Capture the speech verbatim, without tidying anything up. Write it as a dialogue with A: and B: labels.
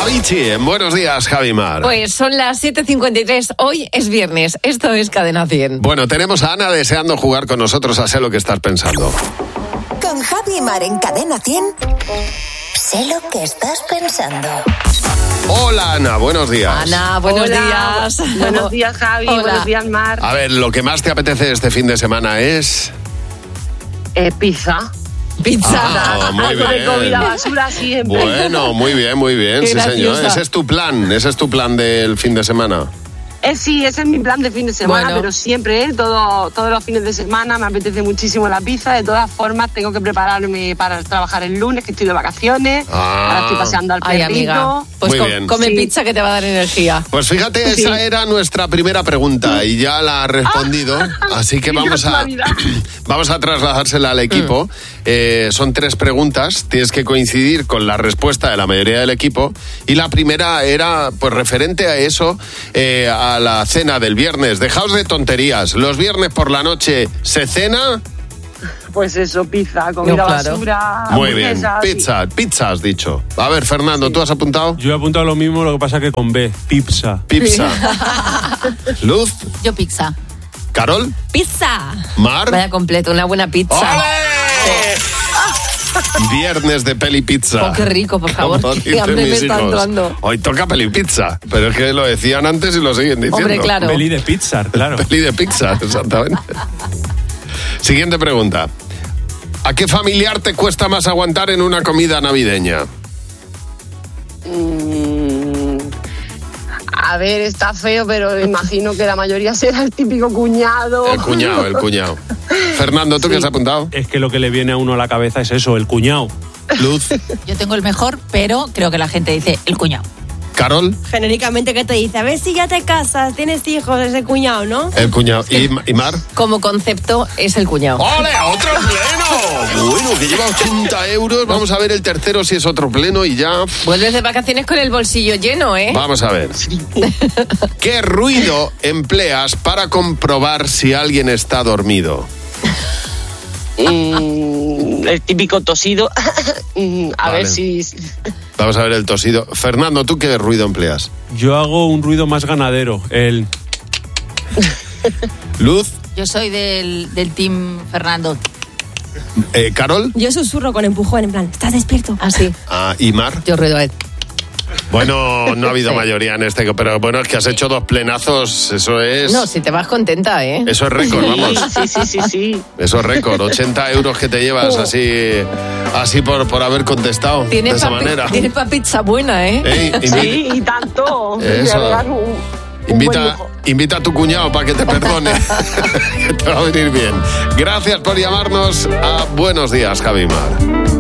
A: Avicii, en Buenos Días, Javi Mar.
B: Pues son las siete cincuenta y tres, hoy es viernes, esto es Cadena cien.
A: Bueno, tenemos a Ana deseando jugar con nosotros a Sé lo que estás pensando.
C: Con Javi Mar en Cadena cien, sé lo que estás pensando.
A: Hola, Ana, buenos días.
B: Ana, buenos
D: Hola,
B: días.
D: Buenos días, Javi.
B: Hola.
D: Buenos días, Mar.
A: A ver, lo que más te apetece este fin de semana es...
D: Eh, pizza.
B: Pizza.
A: Ah, muy
D: Algo de
A: bien.
D: comida basura siempre.
A: Bueno, muy bien, muy bien,
B: Qué
A: sí señor.
B: graciosa.
A: Ese es tu plan, ese es tu plan del fin de semana.
D: Eh, sí, ese es mi plan de fin de semana,
B: Bueno.
D: pero siempre, ¿eh? Todo, todos los fines de semana me apetece muchísimo la pizza. De todas formas, tengo que prepararme para trabajar el lunes, que estoy de vacaciones.
A: Ah.
D: Ahora estoy paseando al
B: Ay,
D: perrito.
B: amiga, pues
A: Muy
B: com-
A: bien.
B: come
D: Sí.
B: pizza que te va a dar energía.
A: Pues fíjate,
D: Sí.
A: esa era nuestra primera pregunta y ya la ha respondido, así que
D: Qué
A: vamos a,
D: casualidad.
A: vamos a trasladársela al equipo. Eh, son tres preguntas, tienes que coincidir con la respuesta de la mayoría del equipo y la primera era pues referente a eso, eh, a la cena del viernes. Dejaos de tonterías, los viernes por la noche se cena...
D: Pues eso, pizza, comida
B: No, claro.
D: basura.
A: Muy bien,
D: hamburguesas, sí.
A: pizza, pizza has dicho. A ver, Fernando, ¿tú has apuntado?
E: Yo he apuntado lo mismo, lo que pasa que con B, pizza.
A: Pizza. Luz,
F: Yo pizza.
A: Carol,
B: ¡Pizza!
A: Mar.
B: Vaya completo, una buena pizza.
A: ¡Ole! Viernes de peli pizza.
B: Oh, qué rico, por favor,
A: Como
B: qué
A: dicen
B: hambre me
A: mis
B: está
A: hijos.
B: entrando.
A: Hoy toca peli pizza, pero es que lo decían antes y lo siguen diciendo.
B: Hombre, claro.
E: Peli de pizza, claro.
A: Peli de pizza, exactamente. Siguiente pregunta. ¿A qué familiar te cuesta más aguantar en una comida navideña?
D: Mm, a ver, está feo, pero imagino que la mayoría será el típico cuñado.
A: El cuñado, el cuñado. Fernando, ¿tú qué has apuntado?
E: Es que lo que le viene a uno a la cabeza es eso, el cuñado.
A: Luz,
F: Yo tengo el mejor, pero creo que la gente dice el cuñado.
A: Carol,
G: Genéricamente, ¿qué te dice? A ver si ya te casas, tienes hijos, ese cuñado, ¿no?
A: el cuñado. ¿Y, y Mar?
B: Como concepto es el cuñado.
A: ¡Ole! ¡Otro pleno! Bueno, que lleva ochenta euros. Vamos a ver el tercero si es otro pleno y ya...
B: Vuelves de vacaciones con el bolsillo lleno, ¿eh?
A: Vamos a ver. ¿Qué ruido empleas para comprobar si alguien está dormido?
D: Mm, el típico tosido. Mm, a
A: Vale.
D: ver si...
A: Vamos a ver el tosido. Fernando, ¿tú qué ruido empleas?
E: Yo hago un ruido más ganadero, el...
A: Luz,
F: Yo soy del, del team Fernando.
A: eh, Carol
G: Yo susurro con empujón, en plan, ¿estás despierto?
B: Así.
A: ah, y Mar.
B: Yo ruido a él.
A: Bueno, no ha habido mayoría en este, pero bueno, es que has hecho dos plenazos, eso es...
B: No, si te vas contenta, ¿eh?
A: Eso es récord, vamos.
D: Sí, sí, sí, sí.
A: Eso es récord, ochenta euros que te llevas así, así por, por haber contestado de
B: Tienes
A: esa
B: pa,
A: manera.
B: tienes pa pizza buena, ¿eh?
A: Ey, invi-
D: Sí, y tanto.
A: Eso.
D: Me dan un- un buen
A: Invita,
D: lujo.
A: invita a tu cuñado para que te perdone, que te va a venir bien. Gracias por llamarnos a Buenos Días, Javi Mar.